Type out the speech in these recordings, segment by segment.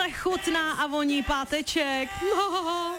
Takhle chutná a voní páteček. No.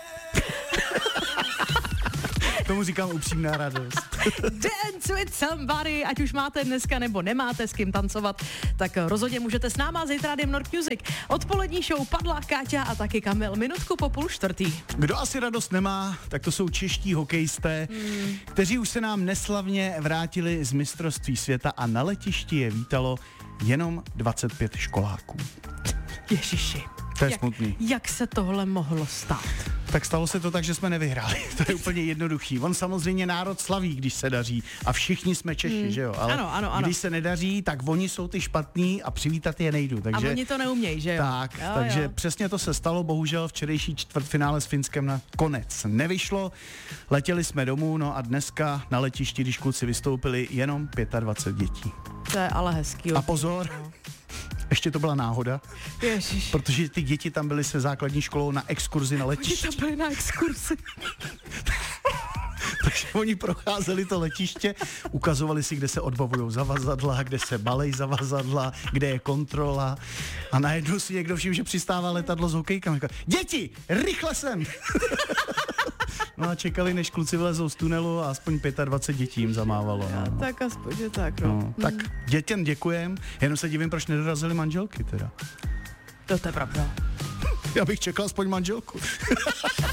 Tomu říkám upřímná radost. Dance with somebody, ať už máte dneska nebo nemáte s kým tancovat, tak rozhodně můžete s náma zítra Rádiem Nord Music. Odpolední show Padla, Káťa a taky Kamil, minutku po 3:30. Kdo asi radost nemá, tak to jsou čeští hokejisté, kteří už se nám neslavně vrátili z mistrovství světa a na letišti je vítalo jenom 25 školáků. Ježiši. To je smutný. Jak se tohle mohlo stát? Tak stalo se to tak, že jsme nevyhráli. To je úplně jednoduchý. On samozřejmě národ slaví, když se daří. A všichni jsme Češi, že jo? Ale ano. když se nedaří, tak oni jsou ty špatný a přivítat je nejdu. Takže, a oni to neumějí, že jo? Tak, takže přesně to se stalo. Bohužel včerejší čtvrtfinále s Finskem na konec nevyšlo. Letěli jsme domů, no a dneska na letišti, když kluci vystoupili, jenom 25 dětí. To je ale hezký. A pozor, ještě to byla náhoda, Ježiš. protože ty děti tam byly se základní školou na exkurzi na Oni letišti. tam byli na exkurzi. Takže oni procházeli to letiště, ukazovali si, kde se odbavují zavazadla, kde se balej zavazadla, kde je kontrola a najednou si někdo všim, že přistává letadlo s hokejkami. Děti, rychle sem! No a čekali, než kluci vylezou z tunelu a aspoň 25 dětí jim zamávalo. No. Tak aspoň, že tak, no. Tak dětem děkujem, jenom se divím, proč nedorazily manželky teda. To je pravda. Já bych čekal aspoň manželku.